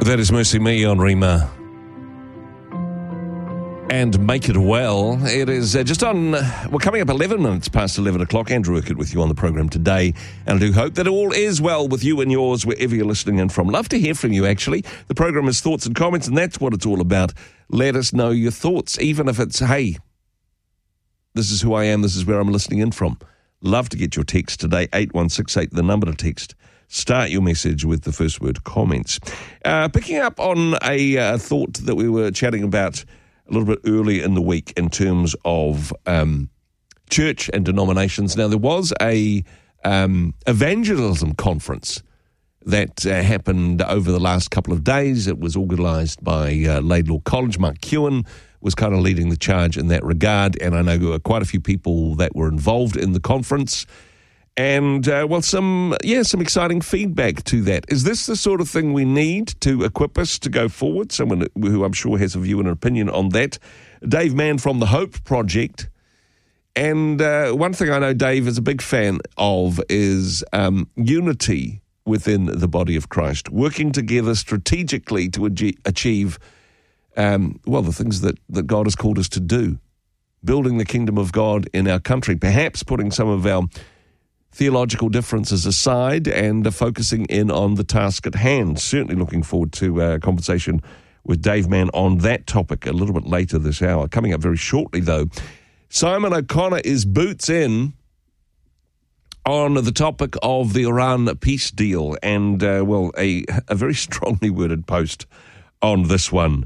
That is Mercy Me on Rima. And Make It Well. It is just on, we're coming up 11 minutes past 11 o'clock. Andrew Urquhart with you on the program today. And I do hope that all is well with you and yours wherever you're listening in from. Love to hear from you, actually. The program is Thoughts and Comments, and that's what it's all about. Let us know your thoughts, even if it's, hey, this is who I am, this is where I'm listening in from. Love to get your text today, 8168, the number to text. Start your message with the first word, comments. Picking up on a thought that we were chatting about a little bit early in the week in terms of church and denominations. Now, there was a evangelism conference that happened over the last couple of days. It was organised by Laidlaw College. Mark Kewen was kind of leading the charge in that regard, and I know quite a few people that were involved in the conference. And, some exciting feedback to that. Is this the sort of thing we need to equip us to go forward? Someone who I'm sure has a view and an opinion on that. Dave Mann from the Hope Project. And one thing I know Dave is a big fan of is unity within the body of Christ, working together strategically to achieve, the things that God has called us to do. Building the kingdom of God in our country, perhaps putting some of our theological differences aside and focusing in on the task at hand. Certainly looking forward to a conversation with Dave Mann on that topic a little bit later this hour. Coming up very shortly, though, Simon O'Connor is boots in on the topic of the Iran peace deal and, a very strongly worded post on this one.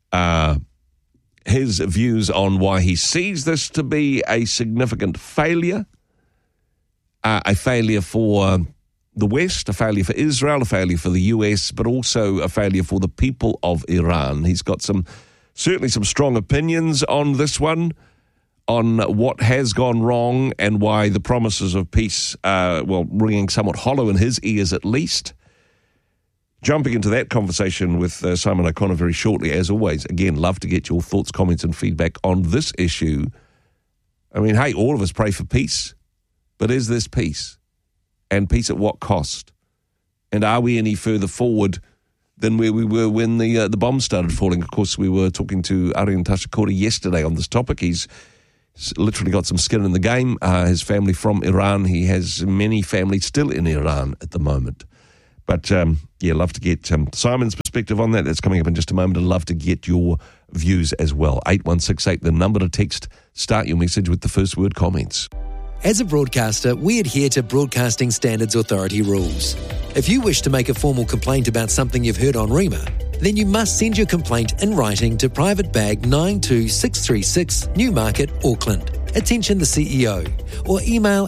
His views on why he sees this to be a significant failure. A failure for the West, a failure for Israel, a failure for the US, but also a failure for the people of Iran. He's got certainly some strong opinions on this one, on what has gone wrong and why the promises of peace are, ringing somewhat hollow in his ears at least. Jumping into that conversation with Simon O'Connor very shortly, as always. Again, love to get your thoughts, comments and feedback on this issue. I mean, hey, all of us pray for peace. But is this peace? And peace at what cost? And are we any further forward than where we were when the bombs started falling? Of course, we were talking to Arian Tashikori yesterday on this topic. He's literally got some skin in the game. His family from Iran. He has many families still in Iran at the moment. But, love to get Simon's perspective on that. That's coming up in just a moment. I'd love to get your views as well. 8168, the number to text. Start your message with the first word, comments. As a broadcaster, we adhere to Broadcasting Standards Authority rules. If you wish to make a formal complaint about something you've heard on Rima, then you must send your complaint in writing to Private Bag 92636 Newmarket, Auckland. Attention the CEO. Or email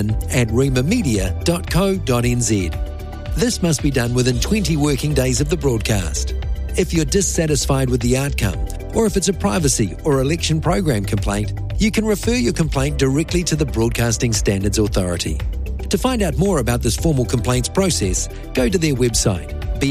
admin@rimamedia.co.nz. This must be done within 20 working days of the broadcast. If you're dissatisfied with the outcome, or if it's a privacy or election program complaint, you can refer your complaint directly to the Broadcasting Standards Authority. To find out more about this formal complaints process, go to their website,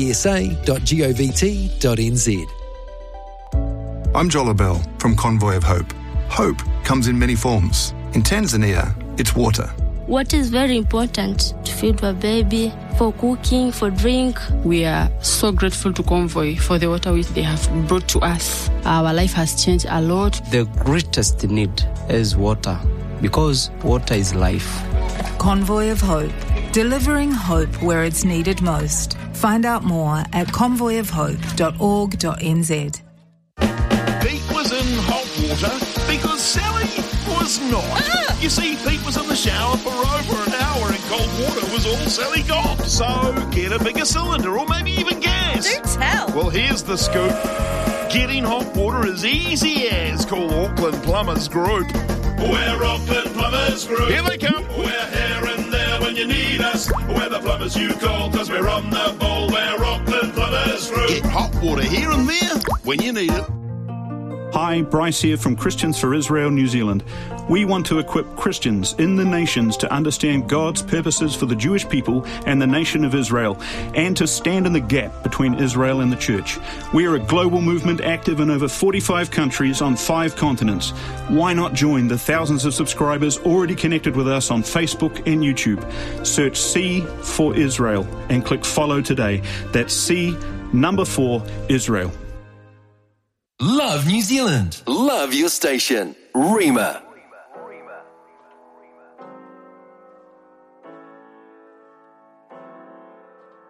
bsa.govt.nz. I'm Joel Bell from Convoy of Hope. Hope comes in many forms. In Tanzania, it's water. Water is very important to feed a baby, for cooking, for drink. We are so grateful to Convoy for the water which they have brought to us. Our life has changed a lot. The greatest need is water, because water is life. Convoy of Hope, delivering hope where it's needed most. Find out more at convoyofhope.org.nz. Pete was in hot water because Sally was not. You see, Pete was in the shower for over an hour and cold water was all Sally got. So get a bigger cylinder or maybe even gas. Do tell. Well, here's the scoop. Getting hot water is easy as. Call Auckland Plumbers Group. We're Auckland Plumbers Group. Here they come. We're here and there when you need us. We're the plumbers you call because we're on the ball. We're Auckland Plumbers Group. Get hot water here and there when you need it. Hi, Bryce here from Christians for Israel, New Zealand. We want to equip Christians in the nations to understand God's purposes for the Jewish people and the nation of Israel, and to stand in the gap between Israel and the church. We are a global movement active in over 45 countries on 5 continents. Why not join the thousands of subscribers already connected with us on Facebook and YouTube? Search C for Israel and click follow today. That's C Number 4, Israel. Love New Zealand. Love your station. Rima.